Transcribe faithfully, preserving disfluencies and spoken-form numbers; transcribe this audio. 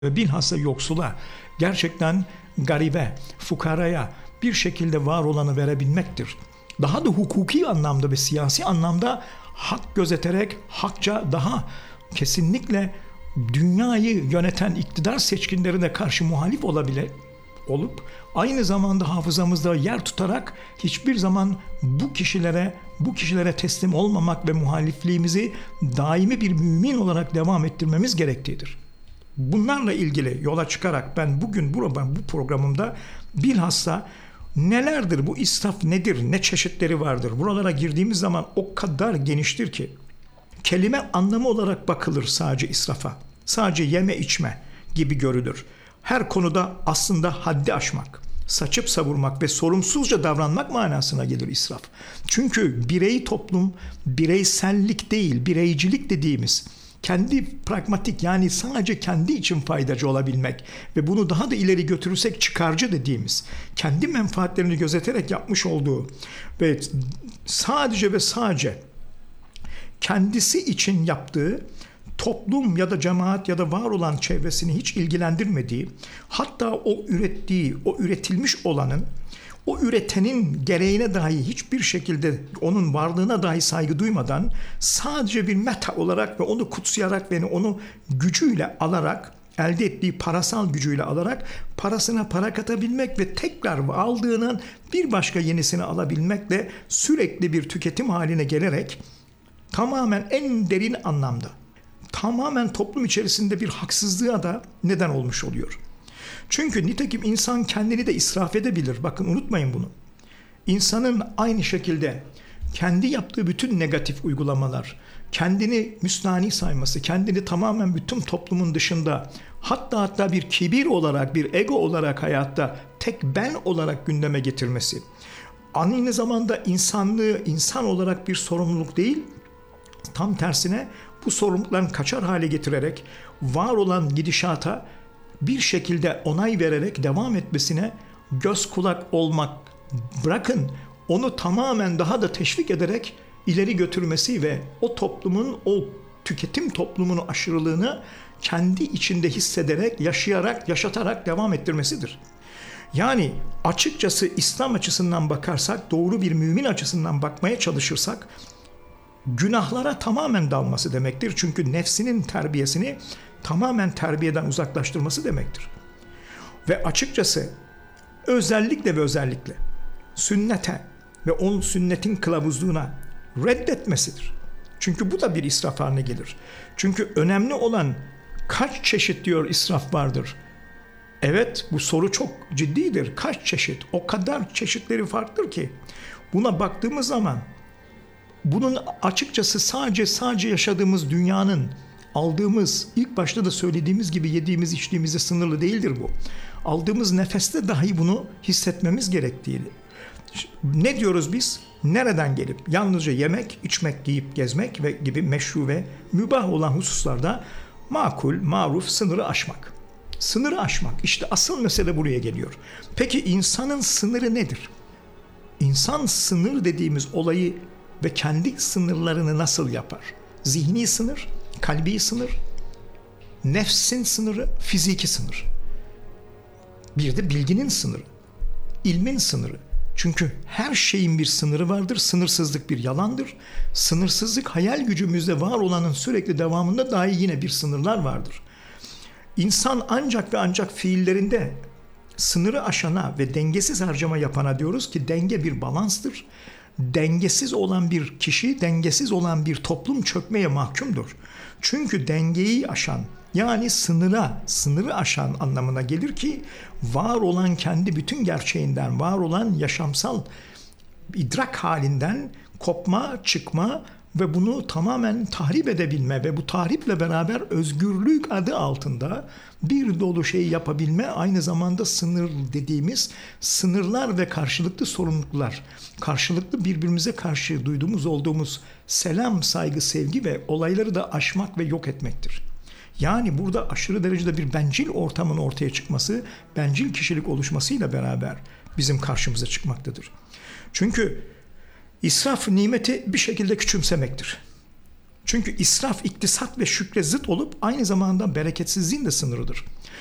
ve bilhassa yoksula, gerçekten garibe, fukaraya bir şekilde var olanı verebilmektir. Daha da hukuki anlamda ve siyasi anlamda hak gözeterek hakça daha kesinlikle dünyayı yöneten iktidar seçkinlerine karşı muhalif olabile olup aynı zamanda hafızamızda yer tutarak hiçbir zaman bu kişilere bu kişilere teslim olmamak ve muhalifliğimizi daimi bir mümin olarak devam ettirmemiz gerektiğidir. Bunlarla ilgili yola çıkarak ben bugün bu programımda bilhassa nelerdir bu israf, nedir, ne çeşitleri vardır? Buralara girdiğimiz zaman o kadar geniştir ki kelime anlamı olarak bakılır sadece israfa. Sadece yeme içme gibi görülür. Her konuda aslında haddi aşmak, saçıp savurmak ve sorumsuzca davranmak manasına gelir israf. Çünkü birey toplum, bireysellik değil, bireycilik dediğimiz kendi pragmatik, yani sadece kendi için faydacı olabilmek ve bunu daha da ileri götürürsek çıkarcı dediğimiz, kendi menfaatlerini gözeterek yapmış olduğu ve sadece ve sadece kendisi için yaptığı, toplum ya da cemaat ya da var olan çevresini hiç ilgilendirmediği, hatta o ürettiği, o üretilmiş olanın, o üretenin gereğine dahi hiçbir şekilde onun varlığına dahi saygı duymadan sadece bir meta olarak ve onu kutsayarak ve onu gücüyle alarak, elde ettiği parasal gücüyle alarak parasına para katabilmek ve tekrar aldığının bir başka yenisini alabilmekle sürekli bir tüketim haline gelerek tamamen en derin anlamda tamamen toplum içerisinde bir haksızlığa da neden olmuş oluyor. Çünkü nitekim insan kendini de israf edebilir. Bakın unutmayın bunu. İnsanın aynı şekilde kendi yaptığı bütün negatif uygulamalar, kendini müstahni sayması, kendini tamamen bütün toplumun dışında, hatta hatta bir kibir olarak, bir ego olarak hayatta tek ben olarak gündeme getirmesi, aynı zamanda insanlığı insan olarak bir sorumluluk değil, tam tersine bu sorumlulukların kaçar hale getirerek var olan gidişata bir şekilde onay vererek devam etmesine göz kulak olmak, bırakın onu tamamen daha da teşvik ederek ileri götürmesi ve o toplumun, o tüketim toplumunun aşırılığını kendi içinde hissederek, yaşayarak, yaşatarak devam ettirmesidir. Yani açıkçası İslam açısından bakarsak, doğru bir mümin açısından bakmaya çalışırsak, günahlara tamamen dalması demektir. Çünkü nefsinin terbiyesini tamamen terbiyeden uzaklaştırması demektir. Ve açıkçası özellikle ve özellikle sünnete ve onun sünnetin kılavuzluğuna reddetmesidir. Çünkü bu da bir israf haline gelir. Çünkü önemli olan kaç çeşit diyor israf vardır. Evet, bu soru çok ciddidir. Kaç çeşit? O kadar çeşitleri farklıdır ki buna baktığımız zaman bunun açıkçası sadece sadece yaşadığımız dünyanın aldığımız, ilk başta da söylediğimiz gibi yediğimiz içtiğimizde sınırlı değildir bu. Aldığımız nefeste dahi bunu hissetmemiz gerektiği. Ne diyoruz biz? Nereden gelip yalnızca yemek, içmek, giyip gezmek ve gibi meşru ve mübah olan hususlarda makul, maruf sınırı aşmak. Sınırı aşmak. İşte asıl mesele buraya geliyor. Peki insanın sınırı nedir? İnsan sınır dediğimiz olayı ve kendi sınırlarını nasıl yapar? Zihni sınır, kalbi sınır, nefsin sınırı, fiziki sınır. Bir de bilginin sınırı, ilmin sınırı. Çünkü her şeyin bir sınırı vardır. Sınırsızlık bir yalandır. Sınırsızlık hayal gücümüzde var olanın sürekli devamında dahi yine bir sınırlar vardır. İnsan ancak ve ancak fiillerinde sınırı aşana ve dengesiz harcama yapana diyoruz ki denge bir balanstır. Dengesiz olan bir kişi, dengesiz olan bir toplum çökmeye mahkumdur. Çünkü dengeyi aşan, yani sınıra, sınırı aşan anlamına gelir ki var olan kendi bütün gerçeğinden, var olan yaşamsal idrak halinden kopma, çıkma ve bunu tamamen tahrip edebilme ve bu tahriple beraber özgürlük adı altında bir dolu şeyi yapabilme, aynı zamanda sınır dediğimiz sınırlar ve karşılıklı sorumluluklar, karşılıklı birbirimize karşı duyduğumuz olduğumuz selam, saygı, sevgi ve olayları da aşmak ve yok etmektir. Yani burada aşırı derecede bir bencil ortamın ortaya çıkması, bencil kişilik oluşmasıyla beraber bizim karşımıza çıkmaktadır. Çünkü İsraf nimeti bir şekilde küçümsemektir. Çünkü israf iktisat ve şükre zıt olup aynı zamanda bereketsizliğin de sınırıdır.